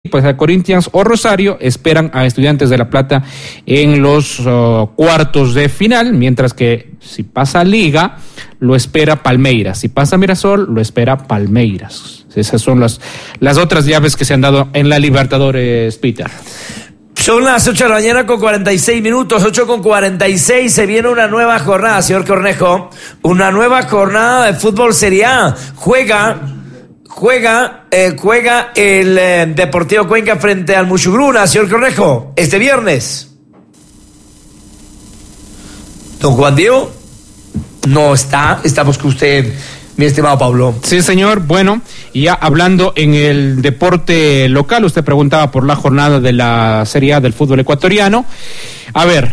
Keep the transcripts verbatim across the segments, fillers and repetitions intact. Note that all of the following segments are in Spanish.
pues a Corinthians o Rosario esperan a Estudiantes de La Plata en los uh, cuartos de final, mientras que si pasa Liga, lo espera Palmeiras. Si pasa Mirasol, lo espera Palmeiras. Esas son las, las otras llaves que se han dado en la Libertadores, Peter. Son las ocho de la mañana con cuarenta y seis minutos, ocho con cuarenta y seis, se viene una nueva jornada, señor Cornejo, una nueva jornada de fútbol Serie A. Juega, juega, eh, juega el eh, Deportivo Cuenca frente al Muchugruna, señor Cornejo, este viernes. Don Juan Diego, no está, estamos con usted, mi estimado Pablo. Sí, señor. Bueno, y ya hablando en el deporte local, usted preguntaba por la jornada de la Serie A del fútbol ecuatoriano. A ver,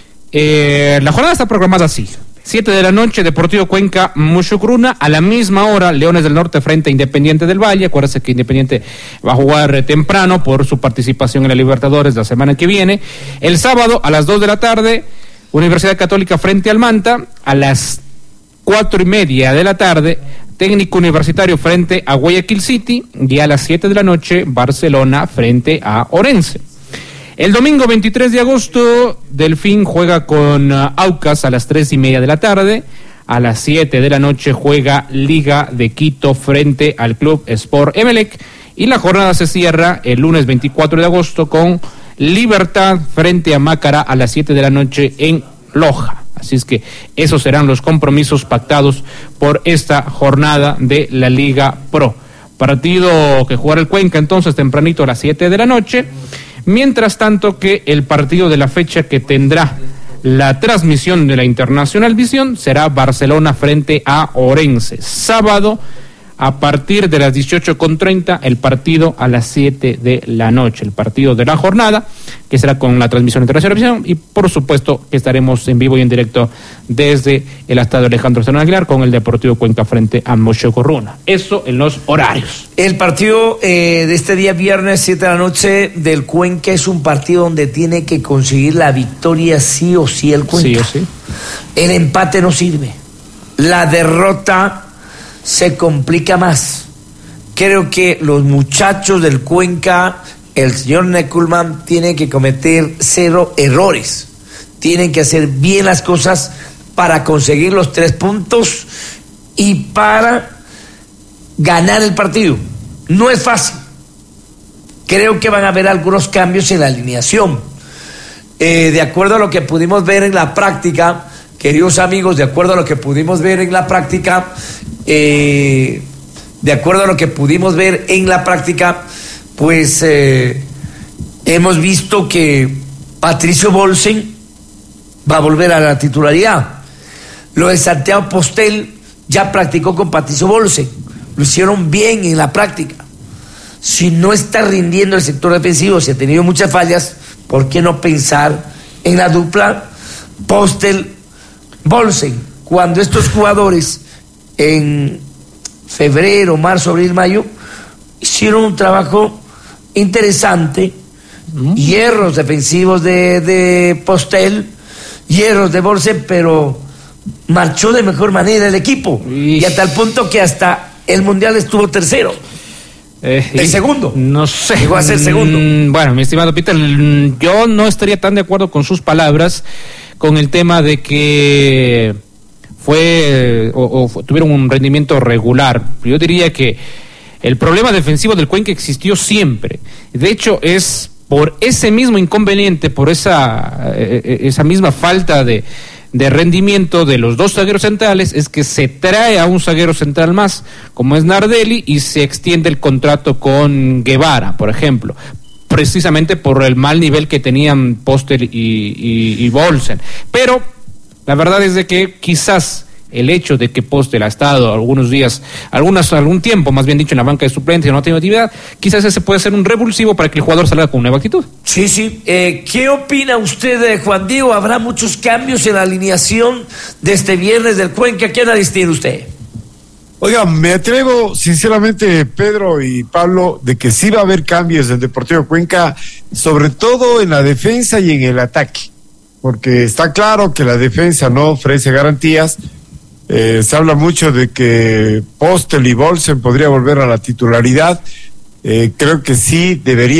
eh, la jornada está programada así. Siete de la noche, Deportivo Cuenca, Muchugruna. A la misma hora, Leones del Norte frente a Independiente del Valle. Acuérdense que Independiente va a jugar eh, temprano por su participación en la Libertadores la semana que viene. El sábado, a las dos de la tarde, Universidad Católica frente al Manta. A las cuatro y media de la tarde, Técnico Universitario frente a Guayaquil City, y a las siete de la noche, Barcelona frente a Orense. El domingo veintitrés de agosto, Delfín juega con uh, Aucas a las tres y media de la tarde. A las siete de la noche juega Liga de Quito frente al Club Sport Emelec, y la jornada se cierra el lunes veinticuatro de agosto con Libertad frente a Macará a las siete de la noche en Loja. Así es que esos serán los compromisos pactados por esta jornada de la Liga Pro. Partido que jugará el Cuenca entonces tempranito a las siete de la noche. Mientras tanto que el partido de la fecha que tendrá la transmisión de la Internacional Visión será Barcelona frente a Orense. Sábado a partir de las dieciocho con treinta, el partido a las siete de la noche, el partido de la jornada, que será con la transmisión internacional visión, y por supuesto que estaremos en vivo y en directo desde el estadio Alejandro Serrano Aguilar con el Deportivo Cuenca frente a Muchugruna. Eso en los horarios. El partido eh, de este día viernes, siete de la noche, del Cuenca es un partido donde tiene que conseguir la victoria sí o sí el Cuenca. Sí o sí. El empate no sirve. La derrota se complica más. Creo que los muchachos del Cuenca, el señor Neckulman, tienen que cometer cero errores. Tienen que hacer bien las cosas para conseguir los tres puntos y para ganar el partido. No es fácil. Creo que van a haber algunos cambios en la alineación. Eh, de acuerdo a lo que pudimos ver en la práctica, queridos amigos, de acuerdo a lo que pudimos ver en la práctica, eh, de acuerdo a lo que pudimos ver en la práctica, pues eh, hemos visto que Patricio Bolsen va a volver a la titularidad. Lo de Santiago Postel ya practicó con Patricio Bolsen, lo hicieron bien en la práctica. Si no está rindiendo el sector defensivo, si ha tenido muchas fallas, ¿por qué no pensar en la dupla Postel-Bolsen? Cuando estos jugadores en febrero, marzo, abril, mayo hicieron un trabajo interesante, mm. hierros defensivos de, de Postel, hierros de Bolsen, pero marchó de mejor manera el equipo, y, y a tal punto que hasta el Mundial estuvo tercero. Eh, el segundo. No sé. Llegó a ser segundo. Mm, bueno, mi estimado Peter, yo no estaría tan de acuerdo con sus palabras con el tema de que fue o, o tuvieron un rendimiento regular. Yo diría que el problema defensivo del Cuenca existió siempre. De hecho, es por ese mismo inconveniente, por esa, eh, esa misma falta de de rendimiento de los dos zagueros centrales, es que se trae a un zaguero central más, como es Nardelli, y se extiende el contrato con Guevara, por ejemplo, precisamente por el mal nivel que tenían Postel y, y, y Bolsen. Pero la verdad es de que quizás el hecho de que Postel ha estado algunos días, algunas, algún tiempo, más bien dicho, en la banca de suplentes y no ha tenido actividad, quizás ese puede ser un revulsivo para que el jugador salga con nueva actitud. Sí, sí. Eh, ¿Qué opina usted de Juan Diego? ¿Habrá muchos cambios en la alineación de este viernes del Cuenca? ¿Qué análisis tiene usted? Oiga, me atrevo, sinceramente, Pedro y Pablo, de que sí va a haber cambios en Deportivo Cuenca, sobre todo en la defensa y en el ataque, porque está claro que la defensa no ofrece garantías. Eh, se habla mucho de que Postel y Bolsen podría volver a la titularidad. Eh, creo que sí debería